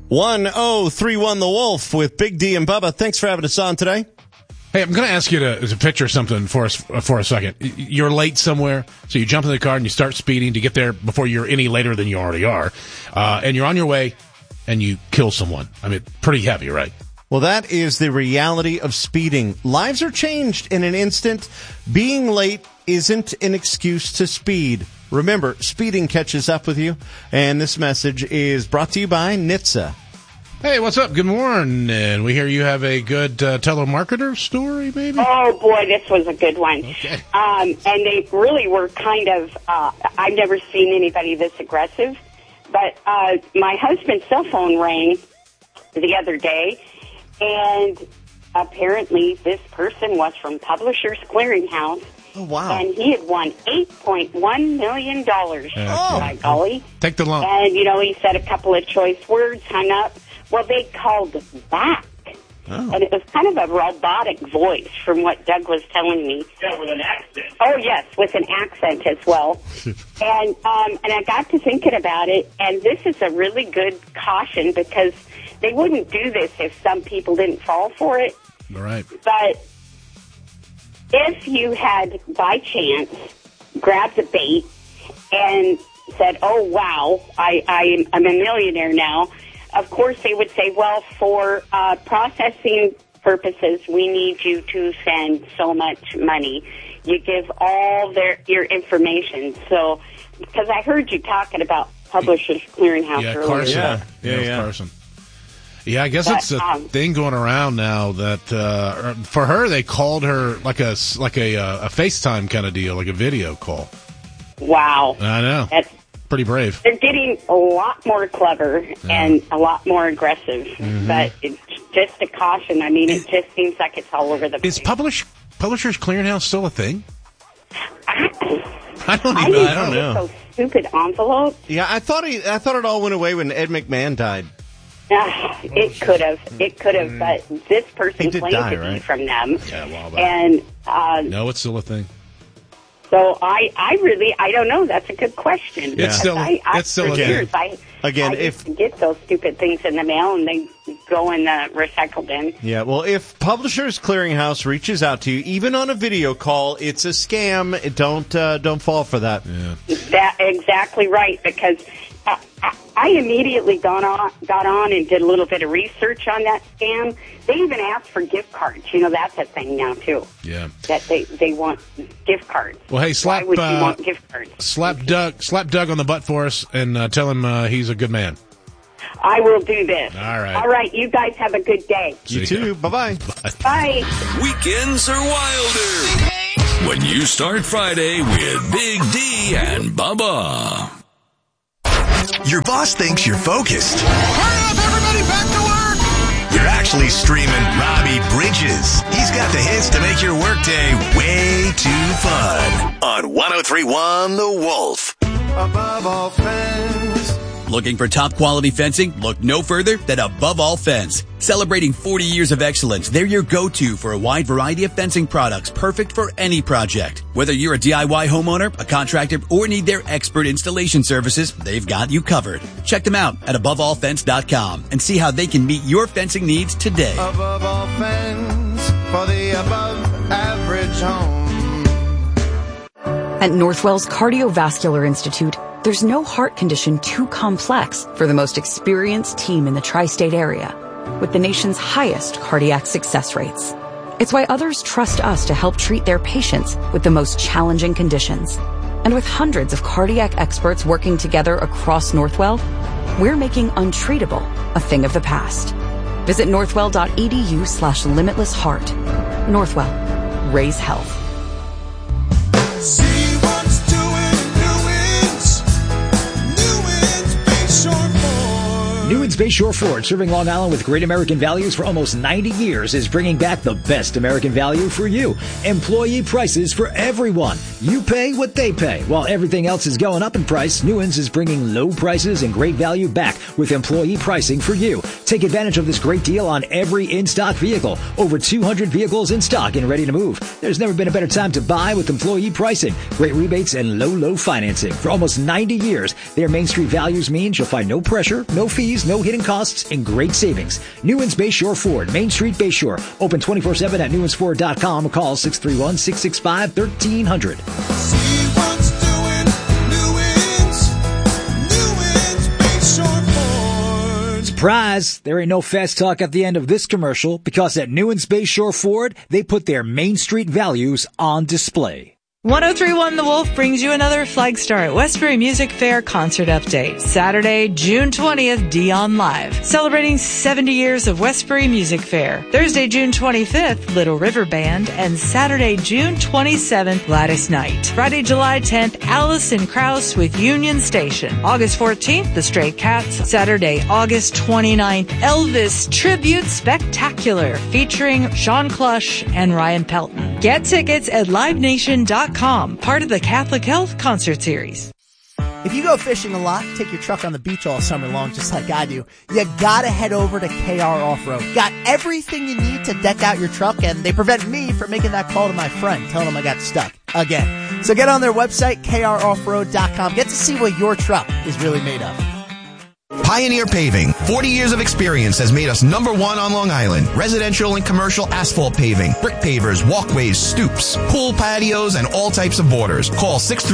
1031 The Wolf with Big D and Bubba. Thanks for having us on today. Hey, I'm going to ask you to picture something for us for a second. You're late somewhere, so you jump in the car and you start speeding to get there before you're any later than you already are. And you're on your way and you kill someone. I mean, pretty heavy, right? Well, that is the reality of speeding. Lives are changed in an instant. Being late isn't an excuse to speed. Remember, speeding catches up with you. And this message is brought to you by NHTSA. Hey, what's up? Good morning. We hear you have a good telemarketer story, maybe? Oh, boy, this was a good one. Okay. And they really were kind of, I've never seen anybody this aggressive. But my husband's cell phone rang the other day, and apparently this person was from Publishers Clearinghouse. Oh, wow. And he had won $8.1 million. By golly. Take the loan. And, he said a couple of choice words, hung up. Well, they called back. Oh. And it was kind of a robotic voice from what Doug was telling me. Yeah, with an accent. Oh, yes, with an accent as well. And I got to thinking about it, and this is a really good caution because they wouldn't do this if some people didn't fall for it. All right. But if you had, by chance, grabbed a bait and said, oh, wow, I'm a millionaire now, of course they would say, well, for processing purposes, we need you to send so much money. You give all your information. So, because I heard you talking about Publishers Clearinghouse earlier. Carson. Yeah, Carson. Yeah, I guess it's a thing going around now that for her they called her like a FaceTime kind of deal, like a video call. Wow, I know. That's pretty brave. They're getting a lot more clever and a lot more aggressive, but it's just a caution. I mean, it just seems like it's all over the place. Is Publishers Clearinghouse still a thing? I don't know. Those stupid envelopes. Yeah, I thought it all went away when Ed McMahon died. It could have, but this person claimed to be from them. Yeah, a while back. And no, it's still a thing. So I really don't know. That's a good question. Yeah. It's still for years, I used to get those stupid things in the mail and they go in the recycle bin. Yeah, well, if Publishers Clearinghouse reaches out to you, even on a video call, it's a scam. Don't fall for that. Yeah. That's exactly right, because I immediately got on and did a little bit of research on that scam. They even asked for gift cards. That's a thing now too. Yeah. That they want gift cards. Well, hey, why would you want gift cards? Slap Doug on the butt for us and tell him he's a good man. I will do this. All right. All right. You guys have a good day. You too. Bye-bye. Bye. Weekends are wilder when you start Friday with Big D and Bubba. Your boss thinks you're focused. Hurry up, everybody, back to work! You're actually streaming Robbie Bridges. He's got the hits to make your workday way too fun. On 103.1 The Wolf. Above all fence. Looking for top quality fencing? Look no further than Above All Fence. Celebrating 40 years of excellence, they're your go-to for a wide variety of fencing products, perfect for any project. Whether you're a DIY homeowner, a contractor, or need their expert installation services, they've got you covered. Check them out at AboveAllFence.com and see how they can meet your fencing needs today. Above All Fence for the above average home. At Northwell's Cardiovascular Institute, there's no heart condition too complex for the most experienced team in the tri-state area, with the nation's highest cardiac success rates. It's why others trust us to help treat their patients with the most challenging conditions. And with hundreds of cardiac experts working together across Northwell, we're making untreatable a thing of the past. Visit northwell.edu/limitlessheart. Northwell. Raise health. See what's doing Newins Bayshore Ford. Newins Bayshore Ford, serving Long Island with great American values for almost 90 years, is bringing back the best American value for you. Employee prices for everyone. You pay what they pay. While everything else is going up in price, Newins is bringing low prices and great value back with employee pricing for you. Take advantage of this great deal on every in-stock vehicle. Over 200 vehicles in stock and ready to move. There's never been a better time to buy with employee pricing. Great rebates and low financing. For almost 90 years, their Main Street values means you'll find no pressure, no fees, fees, no hidden costs, and great savings. Newlands Bayshore Ford, Main Street, Bayshore. Open 24/7 at newansford.com or call 631-665-1300. See what's doing, Newlands Bayshore Ford. Surprise! There ain't no fast talk at the end of this commercial because at Newlands Bayshore Ford, they put their Main Street values on display. 1031 The Wolf brings you another Flagstar at Westbury Music Fair concert update. Saturday, June 20th, Dion Live. Celebrating 70 years of Westbury Music Fair. Thursday, June 25th, Little River Band. And Saturday, June 27th, Gladys Knight. Friday, July 10th, Allison Krauss with Union Station. August 14th, The Stray Cats. Saturday, August 29th, Elvis Tribute Spectacular featuring Sean Clush and Ryan Pelton. Get tickets at livenation.com. Part of the Catholic Health Concert Series. If you go fishing a lot, take your truck on the beach all summer long just like I do, you gotta head over to KR Off-Road. Got everything you need to deck out your truck, and they prevent me from making that call to my friend telling him I got stuck again. So get on their website, kroffroad.com. Get to see what your truck is really made of. Pioneer Paving, 40 years of experience has made us number one on Long Island. Residential and commercial asphalt paving, brick pavers, walkways, stoops, pool patios, and all types of borders. Call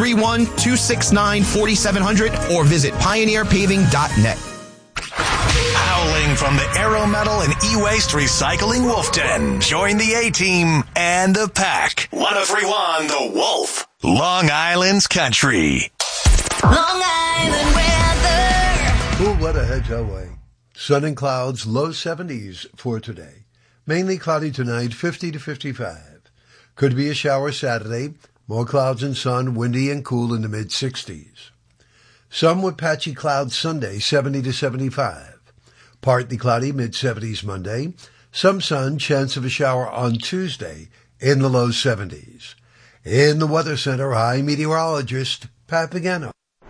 631-269-4700 or visit pioneerpaving.net. Howling from the Aero Metal and E-Waste Recycling Wolf Den. Join the A-Team and the pack. 1031 The Wolf. Long Island's country. Long Island weather. Cool weather heads our way. Sun and clouds, low 70s for today. Mainly cloudy tonight, 50 to 55. Could be a shower Saturday. More clouds and sun, windy and cool in the mid-60s. Some with patchy clouds Sunday, 70 to 75. Partly cloudy, mid-70s Monday. Some sun, chance of a shower on Tuesday in the low 70s. In the Weather Center, high meteorologist Pat Pagano.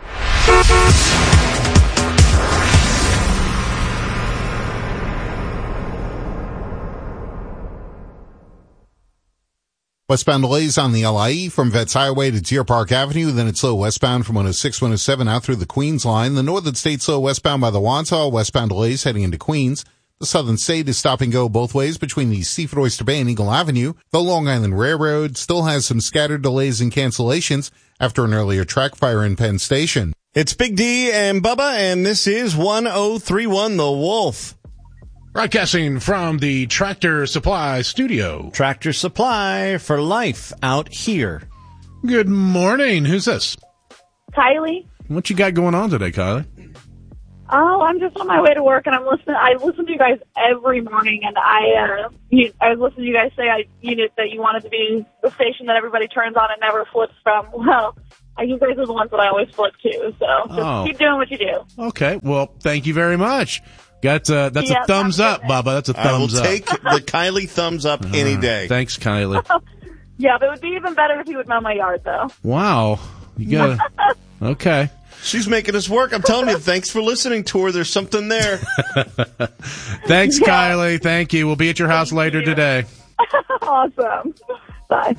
Westbound delays on the LIE from Vets Highway to Deer Park Avenue. Then it's slow westbound from 106, 107 out through the Queens line. The Northern State slow westbound by the Wantaw. Westbound delays heading into Queens. The Southern State is stop and go both ways between the Seaford Oyster Bay and Eagle Avenue. The Long Island Railroad still has some scattered delays and cancellations after an earlier track fire in Penn Station. It's Big D and Bubba, and this is 1031 The Wolf. Broadcasting from the Tractor Supply studio. Tractor Supply for life out here. Good morning. Who's this? Kylie. What you got going on today, Kylie? Oh, I'm just on my way to work, and I listen to you guys every morning, and I listen to you guys say that you wanted to be the station that everybody turns on and never flips from. Well, you guys are the ones that I always flip to, so just keep doing what you do. Okay, well, thank you very much. That's a thumbs up, Bubba. That's a thumbs up. I will take the Kylie thumbs up any day. Thanks, Kylie. Yeah, but it would be even better if you would mow my yard, though. Wow. You got okay. She's making us work. I'm telling you, thanks for listening to her. There's something there. Thanks, Kylie. Thank you. We'll be at your house later today. Awesome. Bye.